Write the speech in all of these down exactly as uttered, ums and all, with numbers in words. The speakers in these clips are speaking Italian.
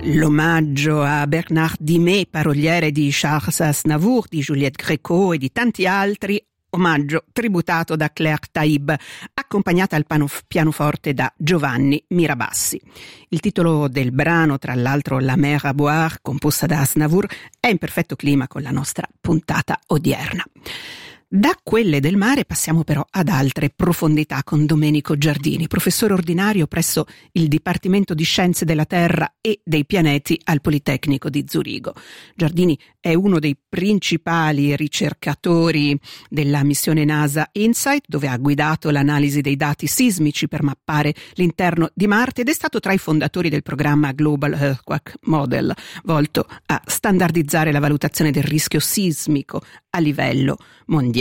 L'omaggio a Bernard Dimet, paroliere di Charles Aznavour, di Juliette Gréco e di tanti altri, omaggio tributato da Claire Taib, accompagnata al pano- pianoforte da Giovanni Mirabassi. Il titolo del brano, tra l'altro La mer à boire, composta da Aznavour, è in perfetto clima con la nostra puntata odierna. Da quelle del mare passiamo però ad altre profondità con Domenico Giardini, professore ordinario presso il Dipartimento di Scienze della Terra e dei Pianeti al Politecnico di Zurigo. Giardini è uno dei principali ricercatori della missione NASA InSight, dove ha guidato l'analisi dei dati sismici per mappare l'interno di Marte, ed è stato tra i fondatori del programma Global Earthquake Model, volto a standardizzare la valutazione del rischio sismico a livello mondiale.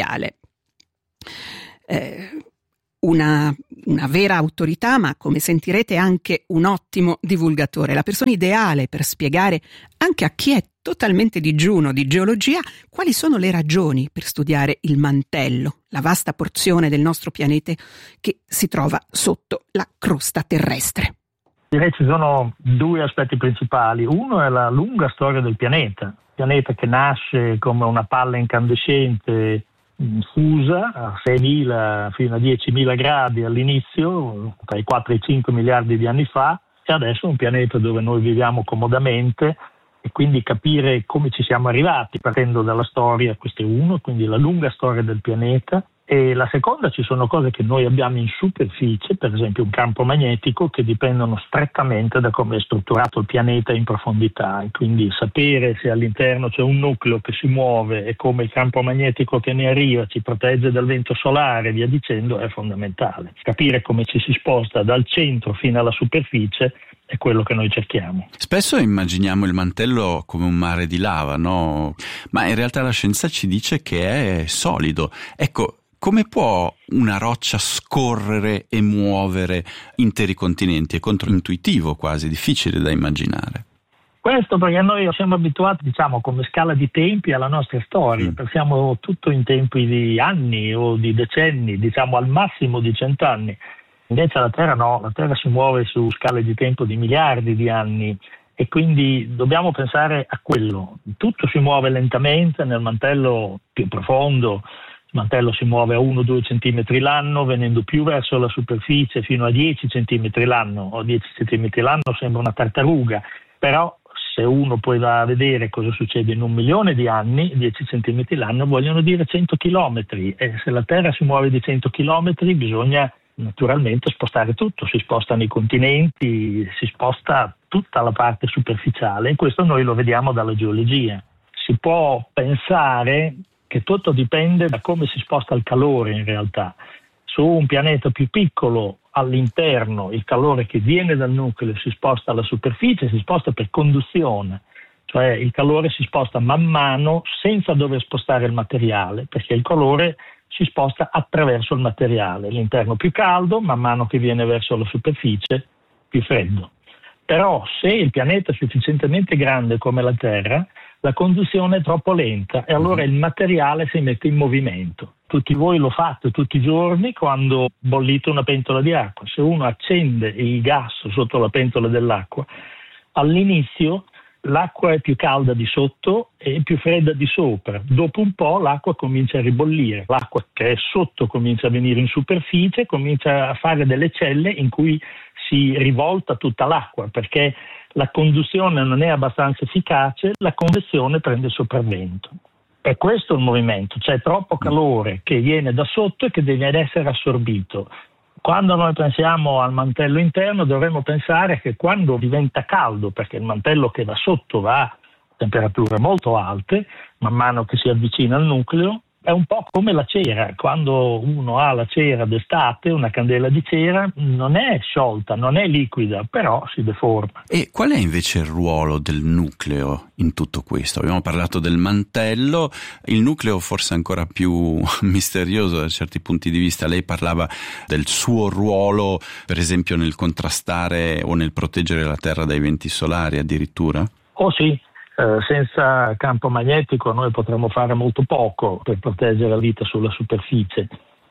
Eh, una, una vera autorità, ma come sentirete anche un ottimo divulgatore, la persona ideale per spiegare anche a chi è totalmente digiuno di geologia quali sono le ragioni per studiare il mantello, la vasta porzione del nostro pianeta che si trova sotto la crosta terrestre. Direi ci sono due aspetti principali. Uno è la lunga storia del pianeta, pianeta che nasce come una palla incandescente fusa a seimila fino a diecimila gradi all'inizio, tra i quattro e i cinque miliardi di anni fa, e adesso è un pianeta dove noi viviamo comodamente, e quindi capire come ci siamo arrivati partendo dalla storia, questo è uno, quindi la lunga storia del pianeta. E la seconda, ci sono cose che noi abbiamo in superficie, per esempio un campo magnetico, che dipendono strettamente da come è strutturato il pianeta in profondità, e quindi sapere se all'interno c'è un nucleo che si muove e come il campo magnetico che ne arriva ci protegge dal vento solare e via dicendo è fondamentale. Capire come ci si sposta dal centro fino alla superficie è quello che noi cerchiamo. Spesso immaginiamo il mantello come un mare di lava, no? Ma in realtà la scienza ci dice che è solido. Ecco, come può una roccia scorrere e muovere interi continenti? È controintuitivo quasi, difficile da immaginare. Questo perché noi siamo abituati, diciamo, come scala di tempi alla nostra storia. Mm. Pensiamo tutto in tempi di anni o di decenni, diciamo al massimo di cent'anni. Invece la Terra no, la Terra si muove su scale di tempo di miliardi di anni, e quindi dobbiamo pensare a quello. Tutto si muove lentamente nel mantello più profondo. Il mantello si muove a uno due centimetri l'anno, venendo più verso la superficie fino a dieci centimetri l'anno. O dieci centimetri l'anno sembra una tartaruga, però se uno poi va a vedere cosa succede in un milione di anni, dieci centimetri l'anno vogliono dire cento chilometri, e se la Terra si muove di cento chilometri bisogna naturalmente spostare tutto, si spostano i continenti, si sposta tutta la parte superficiale, e questo noi lo vediamo dalla geologia. Si può pensare che tutto dipende da come si sposta il calore in realtà. Su un pianeta più piccolo, all'interno, il calore che viene dal nucleo si sposta alla superficie, si sposta per conduzione, cioè il calore si sposta man mano senza dover spostare il materiale, perché il calore si sposta attraverso il materiale. L'interno più caldo, man mano che viene verso la superficie, più freddo. Però se il pianeta è sufficientemente grande come la Terra, la conduzione è troppo lenta e allora il materiale si mette in movimento. Tutti voi lo fate tutti i giorni quando bollite una pentola di acqua. Se uno accende il gas sotto la pentola dell'acqua, all'inizio l'acqua è più calda di sotto e più fredda di sopra. Dopo un po' l'acqua comincia a ribollire. L'acqua che è sotto comincia a venire in superficie, comincia a fare delle celle in cui si rivolta tutta l'acqua, perché la conduzione non è abbastanza efficace, la convezione prende il sopravvento. È questo il movimento, c'è troppo calore che viene da sotto e che deve essere assorbito. Quando noi pensiamo al mantello interno dovremmo pensare che quando diventa caldo, perché il mantello che da sotto va a temperature molto alte, man mano che si avvicina al nucleo, è un po' come la cera. Quando uno ha la cera d'estate, una candela di cera, non è sciolta, non è liquida, però si deforma. E qual è invece il ruolo del nucleo in tutto questo? Abbiamo parlato del mantello, il nucleo forse ancora più misterioso da certi punti di vista. Lei parlava del suo ruolo, per esempio nel contrastare o nel proteggere la Terra dai venti solari addirittura? Oh sì. Eh, senza campo magnetico noi potremmo fare molto poco per proteggere la vita sulla superficie.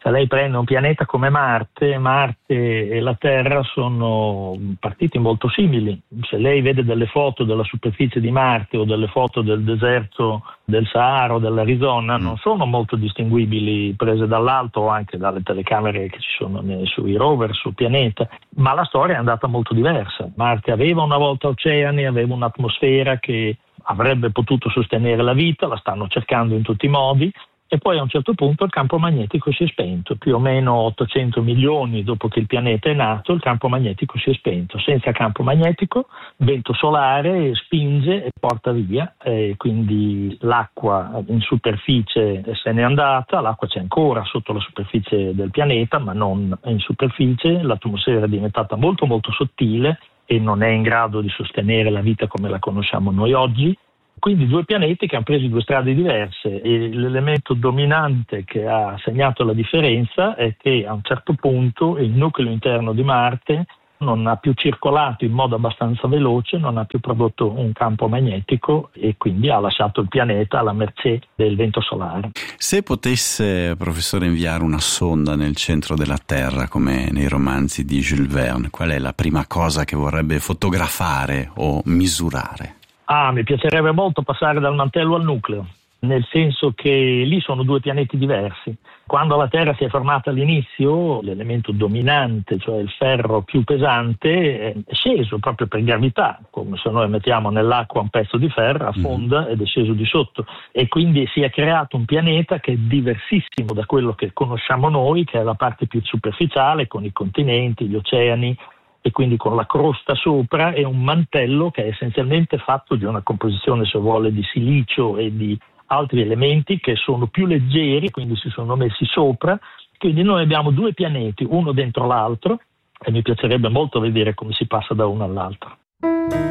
Se lei prende un pianeta come Marte, Marte e la Terra sono partiti molto simili. Se lei vede delle foto della superficie di Marte o delle foto del deserto del Sahara o dell'Arizona, non sono molto distinguibili prese dall'alto o anche dalle telecamere che ci sono nei, sui rover sul pianeta, ma la storia è andata molto diversa. Marte aveva una volta oceani, aveva un'atmosfera che avrebbe potuto sostenere la vita, la stanno cercando in tutti i modi. E poi a un certo punto il campo magnetico si è spento, più o meno ottocento milioni dopo che il pianeta è nato, il campo magnetico si è spento. Senza campo magnetico, vento solare spinge e porta via, e quindi l'acqua in superficie se n'è andata, l'acqua c'è ancora sotto la superficie del pianeta, ma non in superficie, l'atmosfera è diventata molto molto sottile e non è in grado di sostenere la vita come la conosciamo noi oggi. Quindi due pianeti che hanno preso due strade diverse e l'elemento dominante che ha segnato la differenza è che a un certo punto il nucleo interno di Marte non ha più circolato in modo abbastanza veloce, non ha più prodotto un campo magnetico e quindi ha lasciato il pianeta alla mercé del vento solare. Se potesse, professore, inviare una sonda nel centro della Terra come nei romanzi di Jules Verne, qual è la prima cosa che vorrebbe fotografare o misurare? Ah, mi piacerebbe molto passare dal mantello al nucleo, nel senso che lì sono due pianeti diversi. Quando la Terra si è formata all'inizio, l'elemento dominante, cioè il ferro più pesante, è sceso proprio per gravità, come se noi mettiamo nell'acqua un pezzo di ferro, affonda ed è sceso di sotto. E quindi si è creato un pianeta che è diversissimo da quello che conosciamo noi, che è la parte più superficiale, con i continenti, gli oceani, e quindi con la crosta sopra e un mantello che è essenzialmente fatto di una composizione, se vuole, di silicio e di altri elementi che sono più leggeri, quindi si sono messi sopra. Quindi noi abbiamo due pianeti, uno dentro l'altro, e mi piacerebbe molto vedere come si passa da uno all'altro.